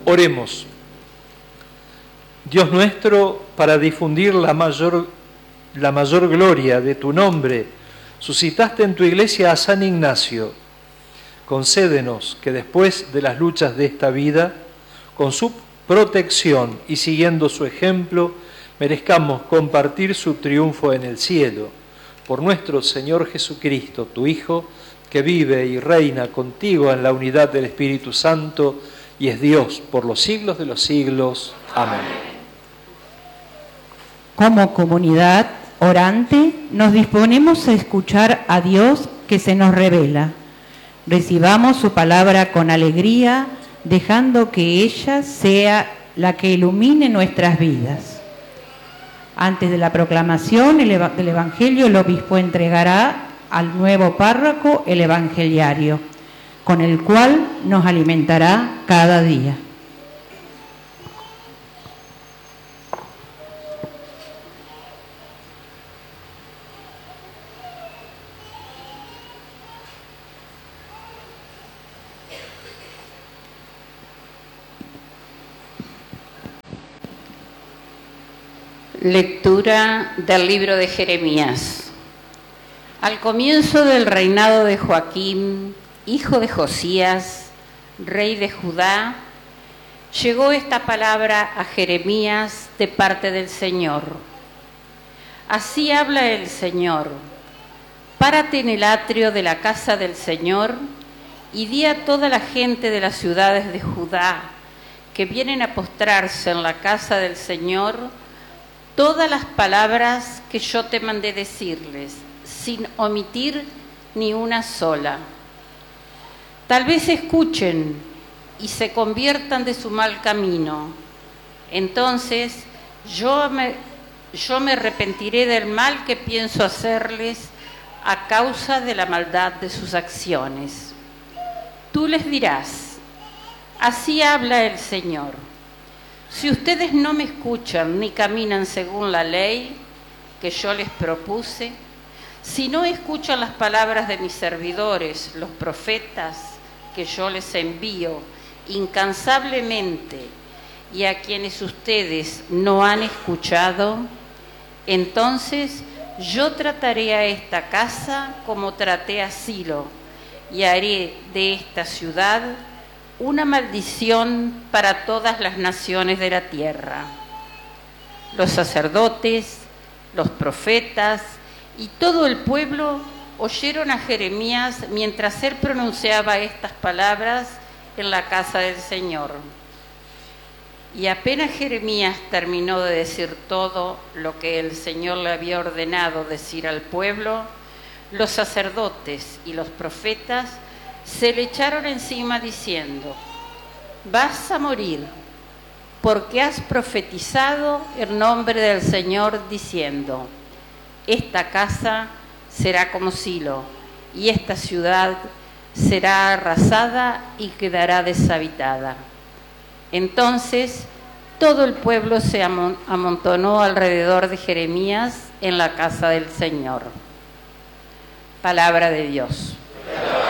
Oremos. Dios nuestro, para difundir la mayor gloria de tu nombre, suscitaste en tu iglesia a San Ignacio. Concédenos que después de las luchas de esta vida, con su protección y siguiendo su ejemplo, merezcamos compartir su triunfo en el cielo. Por nuestro Señor Jesucristo, tu Hijo, que vive y reina contigo en la unidad del Espíritu Santo y es Dios por los siglos de los siglos. Amén. Como comunidad orante, nos disponemos a escuchar a Dios que se nos revela. Recibamos su palabra con alegría, dejando que ella sea la que ilumine nuestras vidas. Antes de la proclamación del Evangelio, el obispo entregará al nuevo párroco el evangeliario, con el cual nos alimentará cada día. Lectura del libro de Jeremías. Al comienzo del reinado de Joaquín, hijo de Josías, rey de Judá, llegó esta palabra a Jeremías de parte del Señor. Así habla el Señor: párate en el atrio de la casa del Señor y di a toda la gente de las ciudades de Judá que vienen a postrarse en la casa del Señor todas las palabras que yo te mandé decirles, sin omitir ni una sola. Tal vez escuchen y se conviertan de su mal camino. Entonces yo me arrepentiré del mal que pienso hacerles a causa de la maldad de sus acciones. Tú les dirás: así habla el Señor. Si ustedes no me escuchan ni caminan según la ley que yo les propuse, si no escuchan las palabras de mis servidores, los profetas, que yo les envío incansablemente y a quienes ustedes no han escuchado, entonces yo trataré a esta casa como traté a Silo y haré de esta ciudad una maldición para todas las naciones de la tierra. Los sacerdotes, los profetas y todo el pueblo oyeron a Jeremías mientras él pronunciaba estas palabras en la casa del Señor. Y apenas Jeremías terminó de decir todo lo que el Señor le había ordenado decir al pueblo, los sacerdotes y los profetas se le echaron encima diciendo: vas a morir, porque has profetizado en nombre del Señor diciendo: esta casa será como Silo, y esta ciudad será arrasada y quedará deshabitada. Entonces todo el pueblo se amontonó alrededor de Jeremías en la casa del Señor. Palabra de Dios.